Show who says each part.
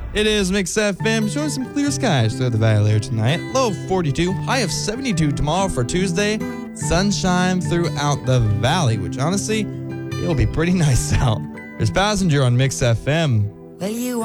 Speaker 1: It is Mix FM, showing some clear skies throughout the valley there tonight. Low of 42, high of 72 tomorrow for Tuesday. Sunshine throughout the valley, which honestly, it'll be pretty nice out. There's Passenger on Mix FM.
Speaker 2: Well, you